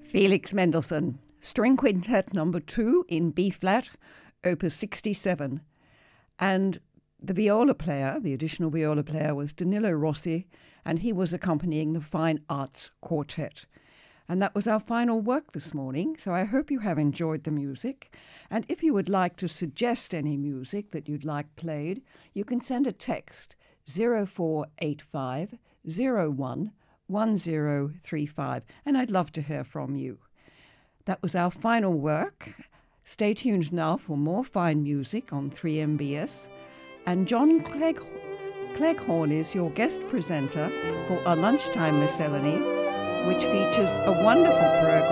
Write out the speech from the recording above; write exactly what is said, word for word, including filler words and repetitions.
Felix Mendelssohn, String Quintet number two in B-flat, opus sixty-seven. And the viola player, the additional viola player, was Danilo Rossi, and he was accompanying the Fine Arts Quartet. And that was our final work this morning, so I hope you have enjoyed the music. And if you would like to suggest any music that you'd like played, you can send a text zero four eight five zero one one zero three five, and I'd love to hear from you. That was our final work. Stay tuned now for more fine music on three M B S. And John Clegg- Cleghorn is your guest presenter for our lunchtime miscellany, which features a wonderful program